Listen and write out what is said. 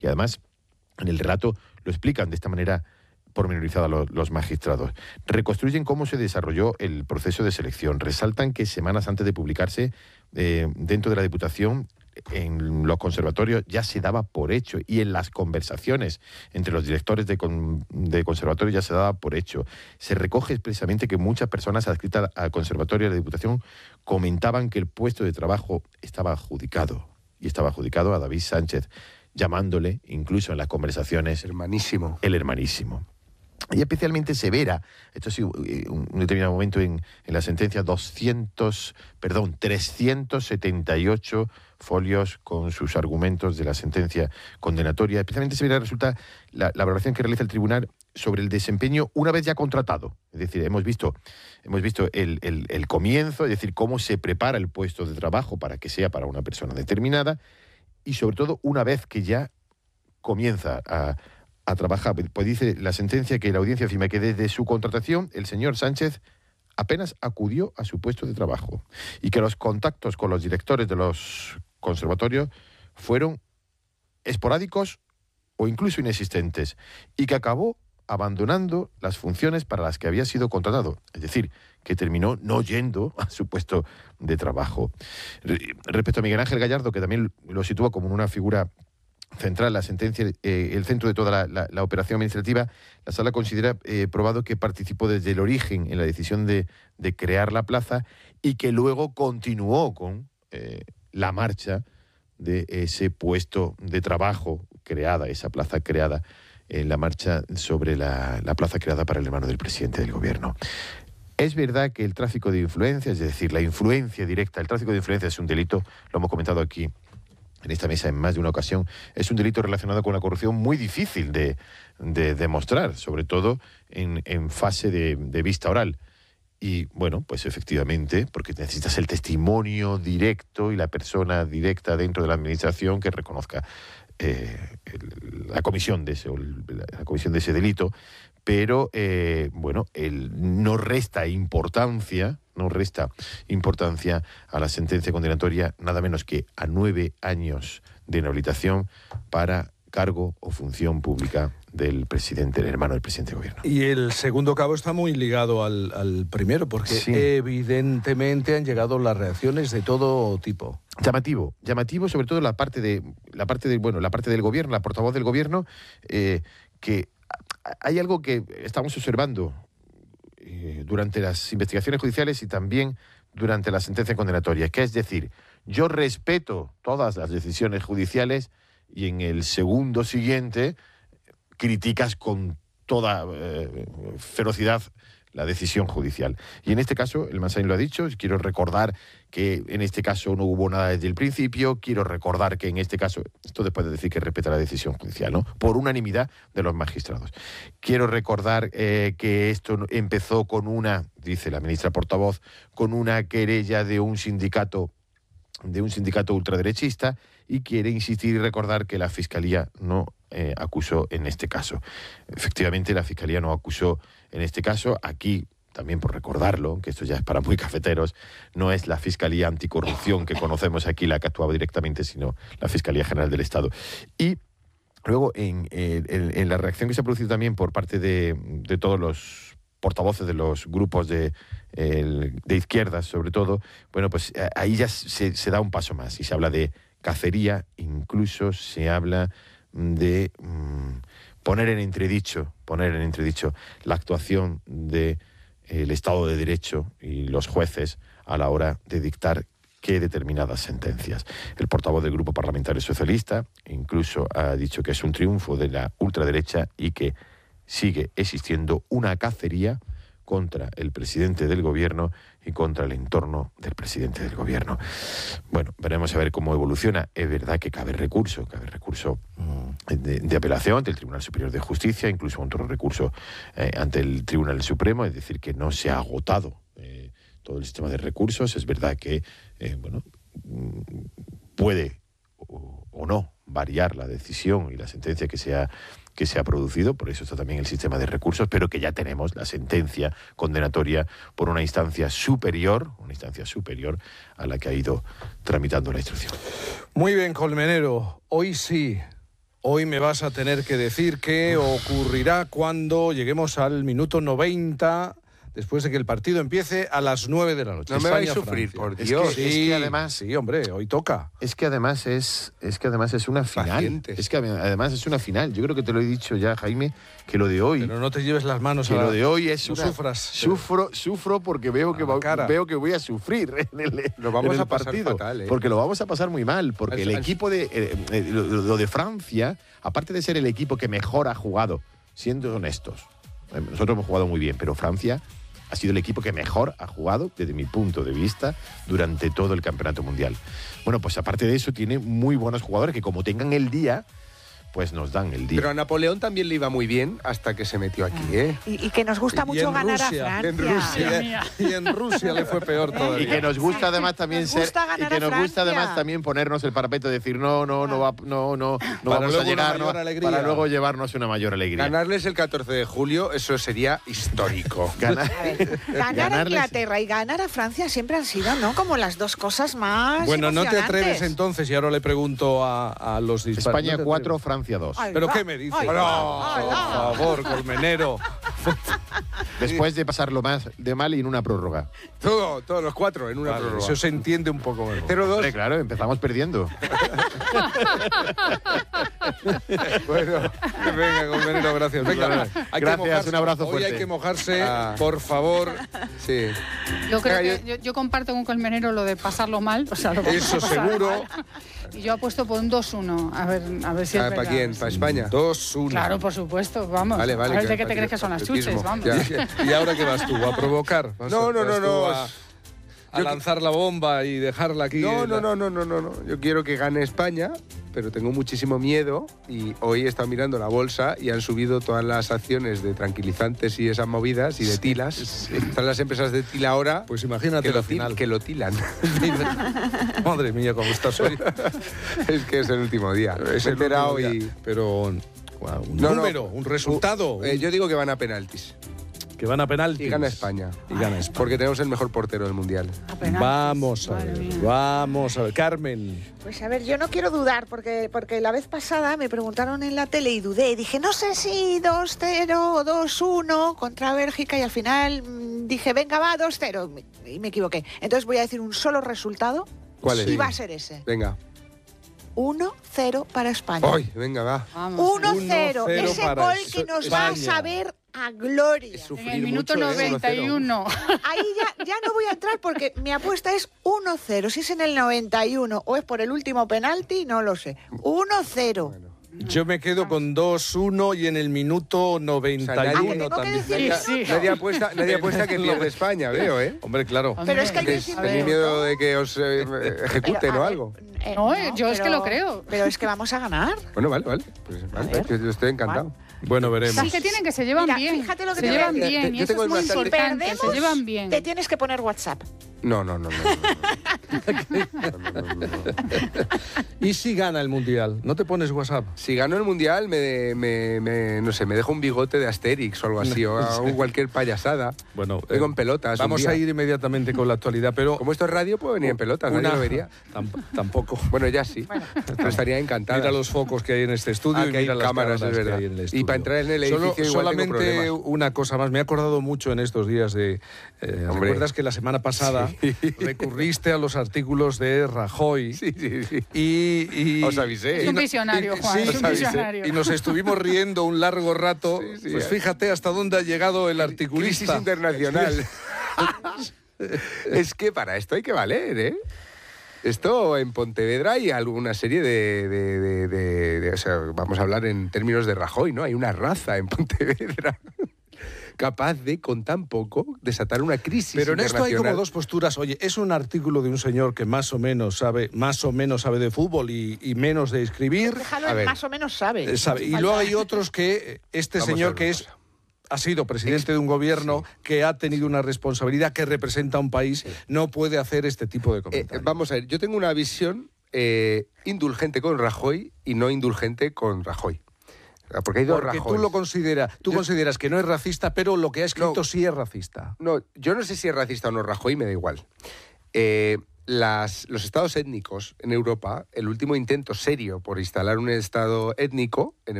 Y además, en el relato lo explican de esta manera pormenorizada los magistrados. Reconstruyen cómo se desarrolló el proceso de selección. Resaltan que semanas antes de publicarse, dentro de la Diputación, en los conservatorios ya se daba por hecho, y en las conversaciones entre los directores de conservatorios ya se daba por hecho. Se recoge expresamente que muchas personas adscritas al conservatorio de la Diputación comentaban que el puesto de trabajo estaba adjudicado, y estaba adjudicado a David Sánchez, llamándole, incluso en las conversaciones, hermanísimo. El hermanísimo. Y especialmente severa, esto sí, un determinado momento en la sentencia, 378 folios con sus argumentos de la sentencia condenatoria. Especialmente severa resulta la valoración que realiza el tribunal sobre el desempeño una vez ya contratado. Es decir, hemos visto el comienzo, es decir, cómo se prepara el puesto de trabajo para que sea para una persona determinada, y sobre todo una vez que ya comienza a trabajar. Pues dice la sentencia que la audiencia afirma que desde su contratación el señor Sánchez apenas acudió a su puesto de trabajo, y que los contactos con los directores de los conservatorios fueron esporádicos o incluso inexistentes, y que acabó abandonando las funciones para las que había sido contratado, es decir, que terminó no yendo a su puesto de trabajo. Respecto a Miguel Ángel Gallardo, que también lo sitúa como una figura central, la sentencia, el centro de toda la operación administrativa, la Sala considera probado que participó desde el origen en la decisión de crear la plaza, y que luego continuó con la marcha de ese puesto de trabajo creada, esa plaza creada, la marcha sobre la plaza creada para el hermano del presidente del gobierno. Es verdad que el tráfico de influencias, es decir, la influencia directa, el tráfico de influencias es un delito, lo hemos comentado aquí en esta mesa en más de una ocasión, es un delito relacionado con la corrupción muy difícil de demostrar, sobre todo en fase de vista oral. Y bueno, pues efectivamente, porque necesitas el testimonio directo y la persona directa dentro de la administración que reconozca la comisión de ese delito, pero bueno, no resta importancia a la sentencia condenatoria, nada menos que a 9 años de inhabilitación para cargo o función pública del presidente, el hermano del presidente del gobierno. Y el segundo cabo está muy ligado al primero, porque sí, evidentemente han llegado las reacciones de todo tipo. Llamativo sobre todo la parte del gobierno, la portavoz del gobierno, que hay algo que estamos observando durante las investigaciones judiciales y también durante la sentencia condenatoria, que es decir, yo respeto todas las decisiones judiciales, y en el segundo siguiente criticas con toda ferocidad la decisión judicial. Y en este caso, el Mansaín lo ha dicho, quiero recordar que en este caso no hubo nada desde el principio, quiero recordar que en este caso, esto después de decir que respeta la decisión judicial, ¿no?, por unanimidad de los magistrados. Quiero recordar que esto empezó con dice la ministra portavoz, con una querella de un sindicato ultraderechista, y quiere insistir y recordar que la Fiscalía no acusó en este caso. Efectivamente, la Fiscalía no acusó en este caso. Aquí, también por recordarlo, que esto ya es para muy cafeteros, no es la Fiscalía Anticorrupción que conocemos aquí la que actuaba directamente, sino la Fiscalía General del Estado. Y luego, en la reacción que se ha producido también por parte de todos los portavoces de los grupos de izquierdas, sobre todo, bueno, pues ahí ya se da un paso más y se habla de cacería, incluso se habla de poner en entredicho la actuación del Estado de Derecho y los jueces a la hora de dictar qué determinadas sentencias. El portavoz del Grupo Parlamentario Socialista incluso ha dicho que es un triunfo de la ultraderecha y que sigue existiendo una cacería contra el presidente del gobierno y contra el entorno del presidente del gobierno. Bueno, veremos a ver cómo evoluciona. Es verdad que cabe recurso de apelación ante el Tribunal Superior de Justicia, incluso otro recurso ante el Tribunal Supremo, es decir, que no se ha agotado todo el sistema de recursos. Es verdad que puede o no variar la decisión y la sentencia que se ha producido, por eso está también el sistema de recursos, pero que ya tenemos la sentencia condenatoria por una instancia superior a la que ha ido tramitando la instrucción. Muy bien, Colmenero, hoy sí Hoy me vas a tener que decir qué ocurrirá cuando lleguemos al minuto 90, después de que el partido empiece a las 9 de la noche. No me vais a sufrir, por Dios. Es que además... Sí, hombre, hoy toca. Es que además es una final. Pacientes. Es que además es una final. Yo creo que te lo he dicho ya, Jaime, que lo de hoy... Pero no te lleves las manos que a lo de hoy es no una... sufras. Sufro porque veo que voy a sufrir Lo vamos en el a pasar partido. fatal, ¿eh? Porque lo vamos a pasar muy mal. Porque el equipo lo de Francia, aparte de ser el equipo que mejor ha jugado, siendo honestos, nosotros hemos jugado muy bien, pero Francia ha sido el equipo que mejor ha jugado, desde mi punto de vista, durante todo el Campeonato Mundial. Bueno, pues aparte de eso, tiene muy buenos jugadores que como tengan el día, pues nos dan el día. Pero a Napoleón también le iba muy bien hasta que se metió aquí, ¿eh? Y que nos gusta mucho ganar a Francia. En Rusia. Y en Rusia le fue peor todavía. Y que nos gusta además también Francia. también ponernos el parapeto y decir no vamos a llegar, para luego llevarnos una mayor alegría. Ganarles el 14 de julio, eso sería histórico. Ganar a Inglaterra y ganar a Francia siempre han sido, ¿no? Como las dos cosas más Bueno, no te emocionantes. atreves entonces, y ahora le pregunto a los disparos. España 4, Francia 2. ¿Pero qué me dices? Por favor, Colmenero. Después de pasarlo más de mal y en una prórroga. Todos los 4 en una Vale, prórroga. eso se entiende un poco mejor. 0-2. Hombre, claro, empezamos perdiendo. Bueno, venga, Colmenero, gracias. Venga, Gracias, hay que mojarse. un abrazo Hoy fuerte. hay que mojarse, por favor. Sí. Yo creo Venga, que yo comparto con Colmenero lo de pasarlo mal. O sea, lo vamos Eso a pasar seguro. mal. Y yo apuesto por un 2-1. A ver si es ¿Para verdad. quién? ¿Para España? 2-1. Claro, por supuesto, vamos. Vale. A ver de qué te para crees que son las patriotismo. chuches, vamos. Ya. ¿Y ahora qué vas tú? ¿A provocar? ¿Vas No. A lanzar la bomba y dejarla aquí. No. Yo quiero que gane España, pero tengo muchísimo miedo y hoy he estado mirando la bolsa y han subido todas las acciones de tranquilizantes y esas movidas y de tilas. Están las empresas de tila ahora Pues imagínate que la final. que lo tilan. Madre mía, cómo estás hoy. Es que es el último día. Me he enterado y... Pero wow, un No, número, un resultado. yo digo que van a penaltis. Que van a penaltis. Y gana España. Y gana España. Porque tenemos el mejor portero del mundial. Apenas. Vamos a Madre ver, mía. vamos a ver. Carmen. Pues a ver, yo no quiero dudar porque la vez pasada me preguntaron en la tele y dudé. Dije, no sé si 2-0 o 2-1 contra Bélgica y al final dije, venga, va, 2-0. Y me equivoqué. Entonces voy a decir un solo resultado. ¿Cuál es? Y va a ser ese. Venga. 1-0 para España. ¡Ay! Venga, va. Vamos. 1-0. Ese para gol que nos va a España. saber a gloria. En el minuto mucho, 91. Ahí ya no voy a entrar porque mi apuesta es 1-0. Si es en el 91 o es por el último penalti, no lo sé. 1-0. Yo me quedo con 2-1 y en el minuto 91 tengo que también. decir- Sí. Nadie apuesta que pierde España, veo, ¿eh? Hombre, claro. Pero es que hay que decir- ¿Tenéis miedo de que os ejecuten Pero, a o ver, algo? No, yo es que lo creo. Pero es que vamos a ganar. Bueno, vale. Pues vale, ver. yo estoy encantado. Bueno, veremos. Sí que tienen que se llevan Mira, bien. fíjate lo que se te voy a llevan decir. bien. Yo Y eso tengo es muy bastante- importante. Se Perdemos, llevan bien. te tienes que poner WhatsApp. No. ¿Y si gana el Mundial? ¿No te pones WhatsApp? Si gano el mundial, no sé, me dejo un bigote de Asterix o algo así, o hago cualquier payasada. Bueno, Vengo en pelotas. un vamos día. a ir inmediatamente con la actualidad, pero... Como esto es radio, puedo venir en pelotas, nadie lo vería. Tampoco. Bueno, ya sí. Pero estaría encantada. Mira los focos que hay en este estudio y que hay mira las cámaras, es que verdad. hay en el Y estudio. para entrar en el edificio igual tengo solamente problemas. una cosa más. Me he acordado mucho en estos días de... Hombre. ¿Recuerdas que la semana pasada recurriste a los artículos de Rajoy? Sí. Y Os avisé. Es un visionario, Juan, es un visionario. Y nos estuvimos riendo un largo rato. Sí, Pues fíjate hasta dónde ha llegado el Crisis articulista. internacional. Es que para esto hay que valer, ¿eh? Esto en Pontevedra hay alguna serie o sea, vamos a hablar en términos de Rajoy, ¿no? Hay una raza en Pontevedra capaz de, con tan poco, desatar una crisis Pero en esto hay como internacional. dos posturas. Oye, es un artículo de un señor que más o menos sabe de fútbol y menos de escribir. Déjalo A en ver. más o menos sabe. Sabe. Y luego hay otros que Vamos a señor ver que una es cosa. ha sido presidente de un gobierno que ha tenido una responsabilidad, que representa a un país, no puede hacer este tipo de comentarios. Vamos a ver, yo tengo una visión indulgente con Rajoy y no indulgente con Rajoy. Porque hay dos Porque Rajoy. tú consideras que no es racista, pero lo que ha escrito No. sí es racista. No, yo no sé si es racista o no Rajoy, me da igual. los estados étnicos en Europa, el último intento serio por instalar un estado étnico en